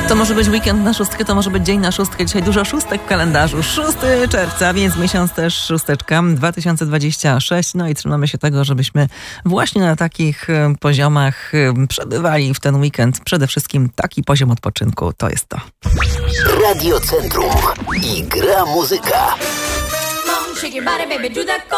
To może być weekend na szóstkę, to może być dzień na szóstkę. Dzisiaj dużo szóstek w kalendarzu. 6 czerwca, więc miesiąc też szósteczka, 2026. No i trzymamy się tego, żebyśmy właśnie na takich poziomach przebywali w ten weekend. Przede wszystkim taki poziom odpoczynku, to jest to. Radio Centrum i gra muzyka. Shake your body, baby, do that.